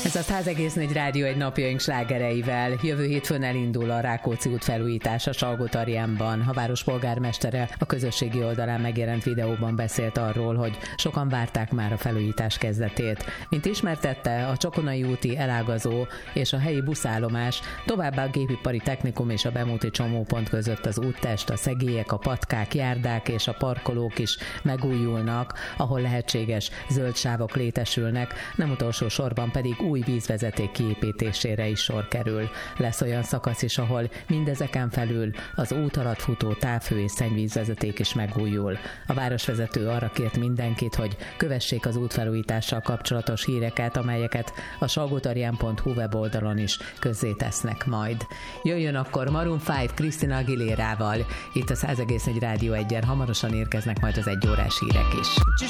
Ez a 100,4 Rádió egy napjaink slágereivel. Jövő hétfőn elindul a Rákóczi út felújítása Salgótarjánban. A város polgármestere a közösségi oldalán megjelent videóban beszélt arról, hogy sokan várták már a felújítás kezdetét. Mint ismertette, a Csokonai úti elágazó és a helyi buszállomás, továbbá a gépipari technikum és a Bemúti csomópont között az úttest, a szegélyek, a patkák, járdák és a parkolók is megújulnak, ahol lehetséges zöld sávok létesülnek, nem utolsó sorban pedig új vízvezeték kiépítésére is sor kerül. Lesz olyan szakasz is, ahol mindezeken felül az út alatt futó távhő és szennyvízvezeték is megújul. A városvezető arra kért mindenkit, hogy kövessék az útfelújítással kapcsolatos híreket, amelyeket a salgotarján.hu weboldalon is közzétesznek majd. Jöjjön akkor Maroon 5 Christina Aguilérával. Itt a 100,4 Rádió 1-en hamarosan érkeznek majd az 1 órás hírek is.